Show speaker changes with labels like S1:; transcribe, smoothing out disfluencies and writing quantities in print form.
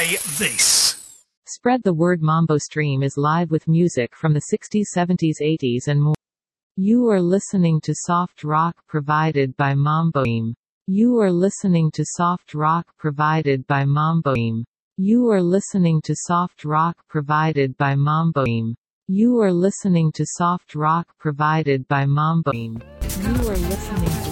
S1: say this.
S2: Spread the word. Mambo Stream is live with music from the 60s, 70s, 80s and more. You are listening to soft rock provided by Mambo Stream. You are listening to soft rock provided by Mambo Stream. You are listening to soft rock provided by Mambo Stream. You are listening to soft rock provided by Mambo Stream. You are listening to